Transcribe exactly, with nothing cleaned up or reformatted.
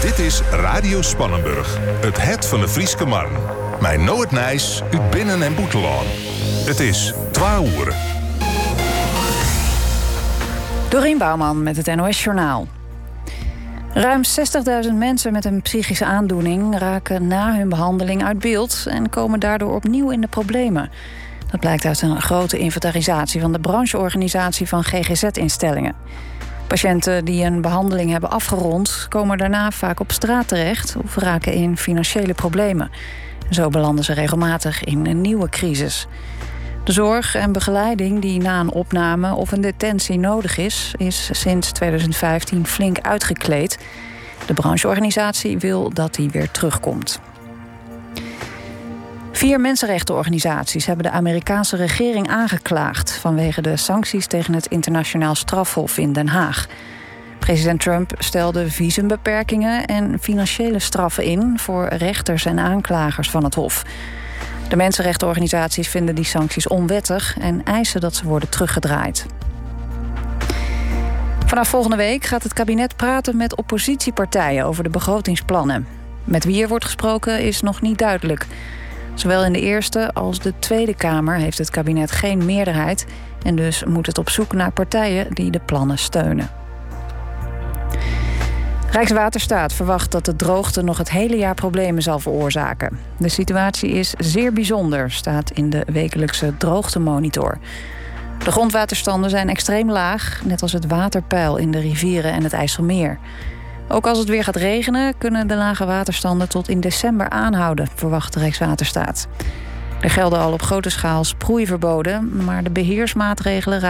Dit is Radio Spannenburg, het het van de Frieske Marn. Mijn Noord Nijs, uit Binnen- en Boetelaan. Het is twaalf uur. Dorien Bouwman met het N O S-journaal. Ruim zestigduizend mensen met een psychische aandoening raken na hun behandeling uit beeld en komen daardoor opnieuw in de problemen. Dat blijkt uit een grote inventarisatie van de brancheorganisatie van G G Z-instellingen. Patiënten die een behandeling hebben afgerond komen daarna vaak op straat terecht of raken in financiële problemen. Zo belanden ze regelmatig in een nieuwe crisis. De zorg en begeleiding die na een opname of een detentie nodig is, is sinds tweeduizend vijftien flink uitgekleed. De brancheorganisatie wil dat die weer terugkomt. Vier mensenrechtenorganisaties hebben de Amerikaanse regering aangeklaagd vanwege de sancties tegen het Internationaal Strafhof in Den Haag. President Trump stelde visumbeperkingen en financiële straffen in voor rechters en aanklagers van het Hof. De mensenrechtenorganisaties vinden die sancties onwettig en eisen dat ze worden teruggedraaid. Vanaf volgende week gaat het kabinet praten met oppositiepartijen over de begrotingsplannen. Met wie er wordt gesproken is nog niet duidelijk. Zowel in de Eerste als de Tweede Kamer heeft het kabinet geen meerderheid en dus moet het op zoek naar partijen die de plannen steunen. Rijkswaterstaat verwacht dat de droogte nog het hele jaar problemen zal veroorzaken. De situatie is zeer bijzonder, staat in de wekelijkse droogtemonitor. De grondwaterstanden zijn extreem laag, net als het waterpeil in de rivieren en het IJsselmeer. Ook als het weer gaat regenen, kunnen de lage waterstanden tot in december aanhouden, verwacht de Rijkswaterstaat. Er gelden al op grote schaal sproeiverboden, maar de beheersmaatregelen